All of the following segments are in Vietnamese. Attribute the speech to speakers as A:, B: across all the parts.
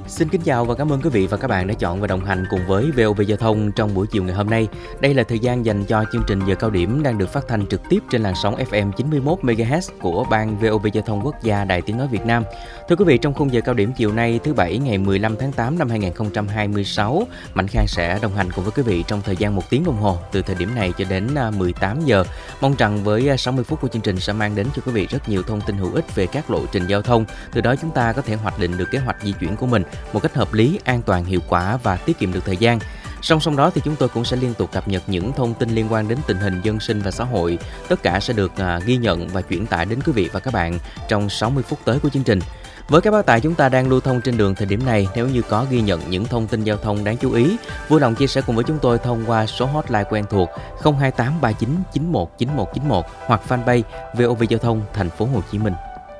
A: Xin kính chào và cảm ơn quý vị và các bạn đã chọn và đồng hành cùng với VOV Giao thông trong buổi chiều ngày hôm nay. Đây là thời gian dành cho chương trình giờ cao điểm đang được phát thanh trực tiếp trên làn sóng FM 91 MHz của ban VOV Giao thông Quốc gia Đài Tiếng nói Việt Nam. Thưa quý vị, trong khung giờ cao điểm chiều nay thứ Bảy ngày 15 tháng 8 năm 2026, Mạnh Khang sẽ đồng hành cùng với quý vị trong thời gian 1 tiếng đồng hồ từ thời điểm này cho đến 18 giờ. Mong rằng với 60 phút của chương trình sẽ mang đến cho quý vị rất nhiều thông tin hữu ích về các lộ trình giao thông. Từ đó chúng ta có thể hoạch định được kế hoạch di chuyển của mình một cách hợp lý, an toàn, hiệu quả và tiết kiệm được thời gian. Song song đó thì chúng tôi cũng sẽ liên tục cập nhật những thông tin liên quan đến tình hình dân sinh và xã hội. Tất cả sẽ được ghi nhận và chuyển tải đến quý vị và các bạn trong 60 phút tới của chương trình. Với các bác tài chúng ta đang lưu thông trên đường thời điểm này, nếu như có ghi nhận những thông tin giao thông đáng chú ý, vui lòng chia sẻ cùng với chúng tôi thông qua số hotline quen thuộc 028 39 91 91 91 hoặc fanpage VOV Giao thông Thành phố Hồ Chí Minh.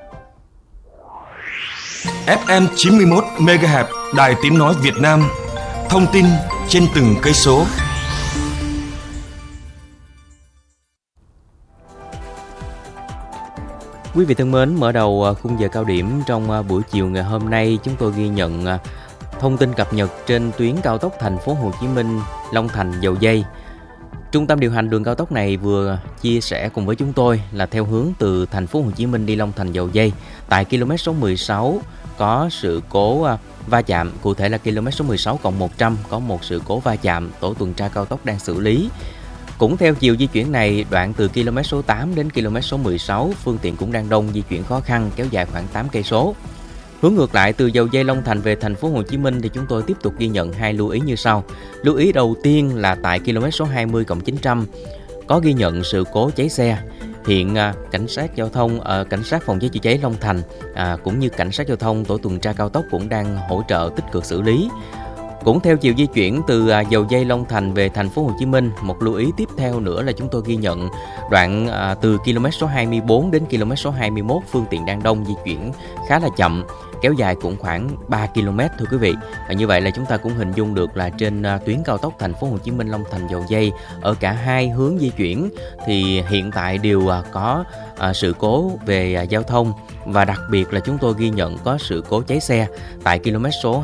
B: FM 91 MHz Đài Tiếng nói Việt Nam. Thông tin trên từng cây số.
A: Quý vị thân mến, mở đầu khung giờ cao điểm trong buổi chiều ngày hôm nay, chúng tôi ghi nhận thông tin cập nhật trên tuyến cao tốc Thành phố Hồ Chí Minh Long Thành Dầu Giây. Trung tâm điều hành đường cao tốc này vừa chia sẻ cùng với chúng tôi là theo hướng từ Thành phố Hồ Chí Minh đi Long Thành Dầu Giây, tại km số 16 có sự cố va chạm, cụ thể là km số 16+100 có một sự cố va chạm, tổ tuần tra cao tốc đang xử lý. Cũng theo chiều di chuyển này, đoạn từ km số 8 đến km số 16, phương tiện cũng đang đông, di chuyển khó khăn, kéo dài khoảng 8 cây số. Hướng ngược lại từ Dầu Giây Long Thành về Thành phố Hồ Chí Minh thì chúng tôi tiếp tục ghi nhận hai lưu ý như sau. Lưu ý đầu tiên là tại km số 20+900 có ghi nhận sự cố cháy xe. Hiện cảnh sát giao thông, cảnh sát phòng cháy chữa cháy Long Thành cũng như cảnh sát giao thông tổ tuần tra cao tốc cũng đang hỗ trợ tích cực xử lý. Cũng theo chiều di chuyển từ Dầu Giây Long Thành về Thành phố Hồ Chí Minh, một lưu ý tiếp theo nữa là chúng tôi ghi nhận đoạn từ km số 24 đến km số 21 phương tiện đang đông, di chuyển khá là chậm, kéo dài cũng khoảng 3 km thưa quý vị. Như vậy là chúng ta cũng hình dung được là trên tuyến cao tốc Thành phố Hồ Chí Minh Long Thành Dầu Giây ở cả hai hướng di chuyển thì hiện tại đều có sự cố về giao thông, và đặc biệt là chúng tôi ghi nhận có sự cố cháy xe tại km số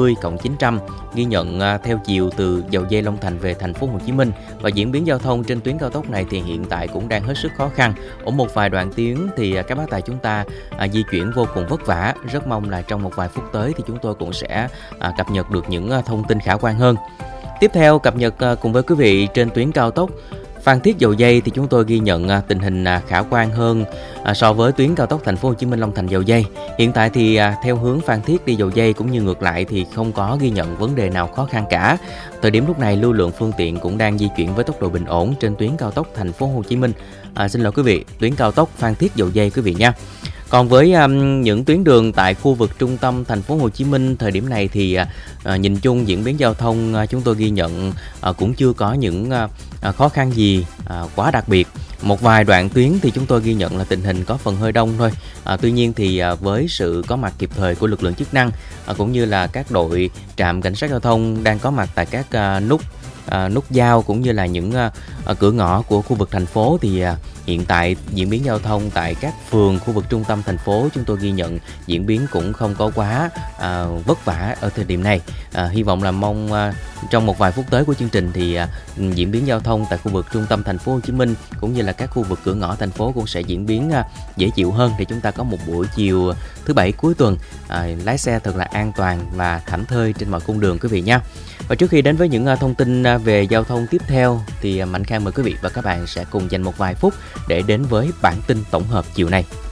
A: 20+900 ghi nhận theo chiều từ Dầu Giây Long Thành về Thành phố Hồ Chí Minh, và diễn biến giao thông trên tuyến cao tốc này thì hiện tại cũng đang hết sức khó khăn. Ở một vài đoạn tuyến thì các bác tài chúng ta di chuyển vô cùng vất vả. Rất mong là trong một vài phút tới thì chúng tôi cũng sẽ cập nhật được những thông tin khả quan hơn. Tiếp theo cập nhật cùng với quý vị trên tuyến cao tốc Phan Thiết Dầu Giây thì chúng tôi ghi nhận tình hình khả quan hơn so với tuyến cao tốc Thành phố Hồ Chí Minh Long Thành Dầu Giây. Hiện tại thì theo hướng Phan Thiết đi Dầu Giây cũng như ngược lại thì không có ghi nhận vấn đề nào khó khăn cả. Thời điểm lúc này lưu lượng phương tiện cũng đang di chuyển với tốc độ bình ổn trên tuyến cao tốc Thành phố Hồ Chí Minh. Xin lỗi quý vị, tuyến cao tốc Phan Thiết Dầu Giây quý vị nha. Còn với những tuyến đường tại khu vực trung tâm Thành phố Hồ Chí Minh thời điểm này thì nhìn chung diễn biến giao thông chúng tôi ghi nhận cũng chưa có những khó khăn gì quá đặc biệt. Một vài đoạn tuyến thì chúng tôi ghi nhận là tình hình có phần hơi đông thôi. Tuy nhiên thì với sự có mặt kịp thời của lực lượng chức năng cũng như là các đội trạm cảnh sát giao thông đang có mặt tại các nút giao cũng như là những cửa ngõ của khu vực thành phố thì hiện tại diễn biến giao thông tại các phường khu vực trung tâm thành phố chúng tôi ghi nhận diễn biến cũng không có quá vất vả ở thời điểm này. Hy vọng là mong trong một vài phút tới của chương trình thì diễn biến giao thông tại khu vực trung tâm Thành phố Hồ Chí Minh cũng như là các khu vực cửa ngõ thành phố cũng sẽ diễn biến dễ chịu hơn để chúng ta có một buổi chiều thứ Bảy cuối tuần lái xe thật là an toàn và thảnh thơi trên mọi cung đường quý vị nha. Và trước khi đến với những thông tin về giao thông tiếp theo thì Mạnh Khang mời quý vị và các bạn sẽ cùng dành một vài phút để đến với bản tin tổng hợp chiều nay.